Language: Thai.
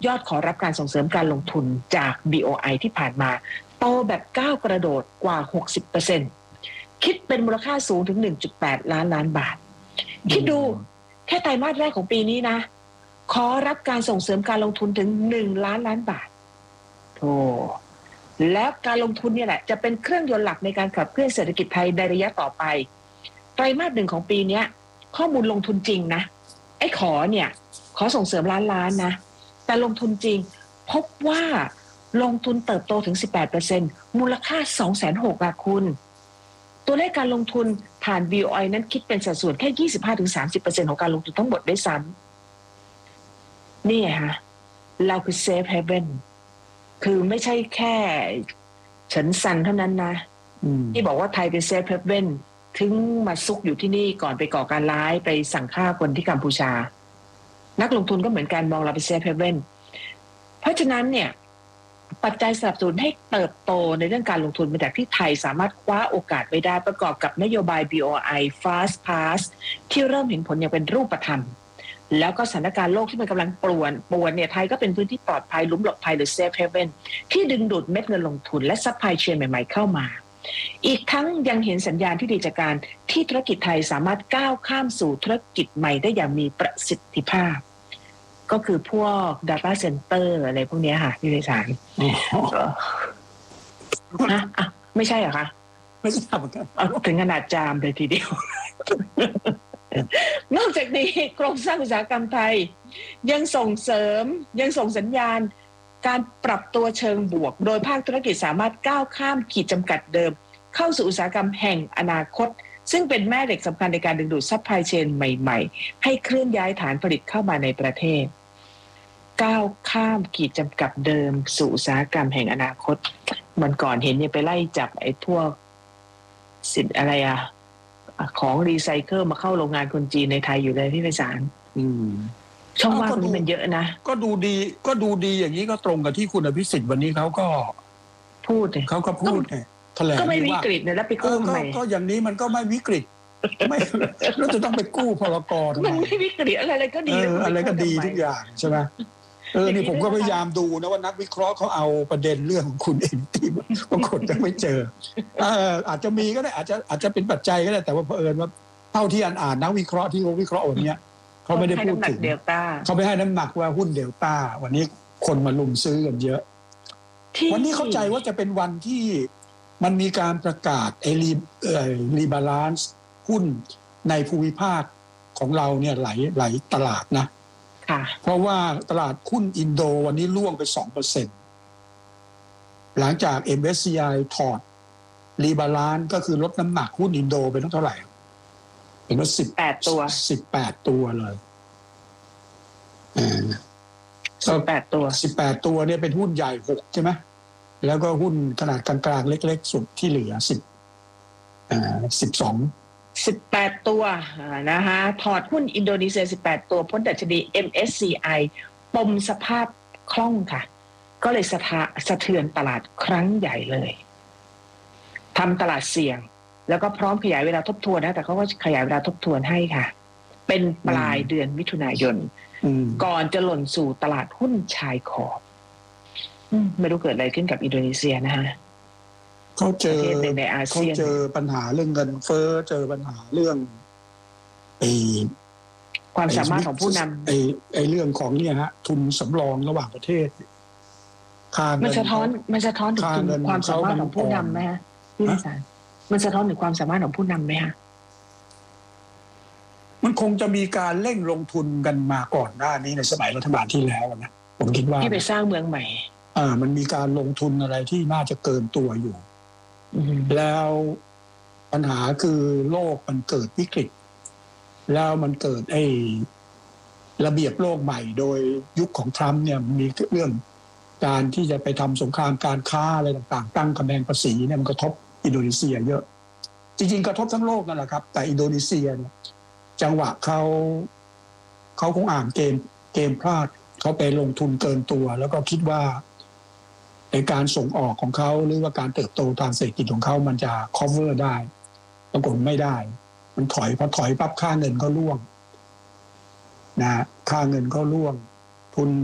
ยอดขอรับการส่งเสริมการลงทุนจาก BOI ที่ผ่านมาโตแบบก้าวกระโดดกว่า 60%คิดเป็นมูลค่าสูงถึง 1.8 ล้านบาทคิดดูแค่ไตรมาสแรกของปีนี้นะขอรับการส่งเสริมการลงทุนถึง1 ล้านบาทโธ่แล้วการลงทุนเนี่ยแหละจะเป็นเครื่องยนต์หลักในการขับเคลื่อนเศรษฐกิจไทยในระยะต่อไปไตรมาส1ของปีนี้ข้อมูลลงทุนจริงนะไอ้ขอส่งเสริมล้านนะแต่ลงทุนจริงพบว่าลงทุนเติบโตถึง 18% มูลค่า 260,000 อ่ะคุณตัวเลขการลงทุนผ่าน BOI นั้นคิดเป็นสัดส่วนแค่ 25-30% ของการลงทุนทั้งหมดด้วยซ้ำนี่ฮะเราคือ Safe Haven คือไม่ใช่แค่เฉินซันเท่านั้นนะที่บอกว่าไทยเป็น Safe Haven ถึงมาซุกอยู่ที่นี่ก่อนไปก่อการร้ายไปสั่งฆ่าคนที่กัมพูชานักลงทุนก็เหมือนกันมองเราเป็น Safe Haven เพราะฉะนั้นเนี่ยปัจจัยสนับสนุนให้เติบโตในเรื่องการลงทุนมาจากที่ไทยสามารถคว้าโอกาสไว้ได้ประกอบกับนโยบาย BOI Fast Pass ที่เริ่มเห็นผลอย่างเป็นรูปธรรมแล้วก็สถานการณ์โลกที่มันกำลังป่วนเนี่ยไทยก็เป็นพื้นที่ปลอดภัยหลุมหลบภัยหรือ Safe Haven ที่ดึงดูดเม็ดเงินลงทุนและซัพพลายเชนใหม่ๆเข้ามาอีกทั้งยังเห็นสัญญาณที่ดีจากการที่ธุรกิจไทยสามารถก้าวข้ามสู่ธุรกิจใหม่ได้อย่างมีประสิทธิภาพก็คือพวก data center อะไรพวกนี้ค่ะพี่วิสารไม่ใช่เหรอคะไม่ใช่เหมือนกันถึงขนาดจามเลยทีเดียว นอกจากนี้โครงสร้างอุตสาหกรรมไทยยังส่งสัญญาณการปรับตัวเชิงบวกโดยภาคธุรกิจสามารถก้าวข้ามขีดจำกัดเดิมเข้าสู่อุตสาหกรรมแห่งอนาคตซึ่งเป็นแม่เหล็กสำคัญในการดึงดูดซัพพลายเชนใหม่ๆให้เคลื่อนย้ายฐานผลิตเข้ามาในประเทศก้าวข้ามขีดจำกัดเดิมสู่อุตสาหกรรมแห่งอนาคตมันก่อนเห็นเนี่ยไปไล่จับไอ้พวกสินอะไรของรีไซเคิลมาเข้าโรงงานคนจีนในไทยอยู่เลยพี่ไพศาลช่องว่างนี้มันเยอะนะก็ดูดีอย่างนี้ก็ตรงกับที่คุณอภิสิทธิ์วันนี้เขาก็พูดเขาก็พูดแถลงก็ไม่วิกฤตนะแล้วไปกู้ทำไมก็อย่างนี้มันก็ไม่วิกฤตไม่แล้วจะต้องไปกู้พลกรมันไม่วิกฤตอะไรก็ดีอะไรก็ดีทุกอย่างใช่ไหมนี่ผมก็พยายามดูนะว่านักวิเคราะห์เขาเอาประเด็นเรื่องของคุณเองที่ปรากฏยังไม่เจออาจจะมีก็ได้อาจจะเป็นปัจจัยก็ได้แต่ว่าเผอิญว่าเท่าที่อ่านนักวิเคราะห์ที่วิเคราะห์วันนี้เขาไม่ได้พูดถึงเขาไปให้น้ำหนักว่าหุ้นเดลต้าวันนี้คนมาลุมซื้อกันเยอะวันนี้เข้าใจว่าจะเป็นวันที่มันมีการประกาศรีบาลานซ์หุ้นในภูมิภาคของเราเนี่ยหลายตลาดนะเพราะว่าตลาดหุ้นอินโดวันนี้ร่วงไป 2% หลังจาก MSCI ถอดรีบาลานซ์ก็คือลดน้ำหนักหุ้นอินโดไปเท่าไหร่เป็นว่า 18 ตัว 18 ตัวเลย 18 ตัวเนี่ยเป็นหุ้นใหญ่6ใช่ไหมแล้วก็หุ้นขนาดกลางๆเล็กๆสุดที่เหลือ18 ตัวนะคะถอดหุ้นอินโดนีเซีย18 ตัวพ้นดัชนี MSCI ปมสภาพคล่องค่ะก็เลยสะเทือนตลาดครั้งใหญ่เลยทำตลาดเสี่ยงแล้วก็พร้อมขยายเวลาทบทวนนะแต่เขาก็ขยายเวลาทบทวนให้ค่ะเป็นปลายเดือนมิถุนายนก่อนจะหล่นสู่ตลาดหุ้นชายขอบไม่รู้เกิดอะไรขึ้นกับอินโดนีเซียนะฮะเขาเจอปัญหาเรื่องเงินเฟ้อเจอปัญหาเรื่องความสามารถของผู้นำเรื่องของเนี่ยฮะทุนสำรองระหว่างประเทศมันสะท้อนถึงความสามารถของผู้นำไหมฮะพี่นิสานมันสะท้อนถึงความสามารถของผู้นำไหมฮะมันคงจะมีการเร่งลงทุนกันมาก่อนหน้านี้ในสมัยรัฐบาลที่แล้วนะผมคิดว่าที่ไปสร้างเมืองใหม่มันมีการลงทุนอะไรที่น่าจะเกินตัวอยู่แล้วปัญหาคือโลกมันเกิดวิกฤตแล้วมันเกิดระเบียบโลกใหม่โดยยุคของทรัมป์เนี่ยมีเรื่องการที่จะไปทำสงครามการค้าอะไรต่างๆตั้งกำแพงภาษีเนี่ยมันกระทบอินโดนีเซียเยอะจริงๆกระทบทั้งโลกนั่นแหละครับแต่อินโดนีเซียเนี่ยจังหวะเขาคงอ่านเกมพลาดเขาไปลงทุนเกินตัวแล้วก็คิดว่าในการส่งออกของเขาหรือว่าการเติบโตทางเศรษฐกิจของเขามันจะ cover ได้ปรากฏไม่ได้มันถอยพอถอยปั๊บค่าเงินก็ร่วงนะค่าเงินก็ร่วงทุน